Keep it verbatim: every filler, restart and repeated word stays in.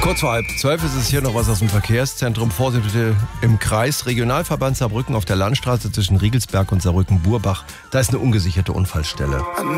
Kurz vor halb zwölf ist es hier noch was aus dem Verkehrszentrum. Vorsicht bitte im Kreis. Regionalverband Saarbrücken auf der Landstraße zwischen Riegelsberg und Saarbrücken-Burbach. Da ist eine ungesicherte Unfallstelle.